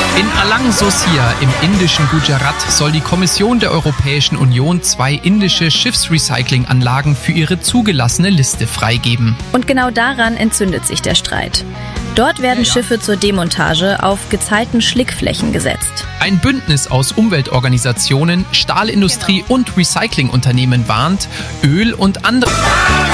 In Alang Sosia im indischen Gujarat soll die Kommission der Europäischen Union 2 indische Schiffsrecyclinganlagen für ihre zugelassene Liste freigeben. Und genau daran entzündet sich der Streit. Dort werden Schiffe zur Demontage auf gezeiten Schlickflächen gesetzt. Ein Bündnis aus Umweltorganisationen, Stahlindustrie und Recyclingunternehmen warnt, Öl und andere